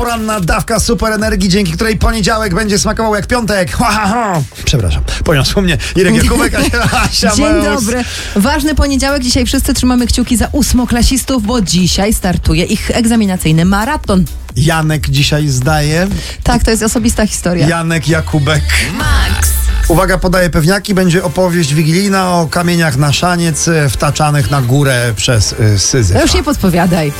poranna dawka super energii, dzięki której poniedziałek będzie smakował jak piątek. Ha, ha, ha. Przepraszam, poniosło mnie Irek Jakubek, Asia Dzień Meus. dobry. Ważny poniedziałek. Dzisiaj wszyscy trzymamy kciuki za ósmoklasistów, bo dzisiaj startuje ich egzaminacyjny maraton. Janek dzisiaj zdaje. Tak, to jest osobista historia. Janek Jakubek. Max. Uwaga, podaję pewniaki. Będzie opowieść wigilijna o kamieniach na szaniec wtaczanych na górę przez Syzyfa. Już nie podpowiadaj.